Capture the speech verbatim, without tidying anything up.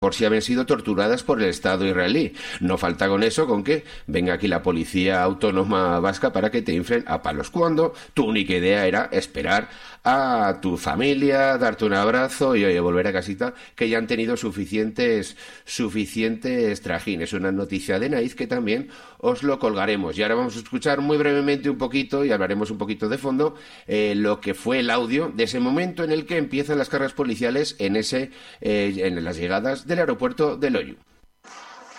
por si habían sido torturadas por el Estado israelí. No falta con eso, con que venga aquí la policía autónoma vasca para que te inflen a palos, cuando tu única idea era esperar a tu familia, darte un abrazo y oye, volver a casita, que ya han tenido suficientes suficientes trajines. Una noticia de Naiz que también os lo colgaremos. Y ahora vamos a escuchar muy brevemente un poquito, y hablaremos un poquito de fondo, eh, lo que fue el audio de ese momento en el que empiezan las cargas policiales en ese eh, en las llegadas del aeropuerto de Loiu.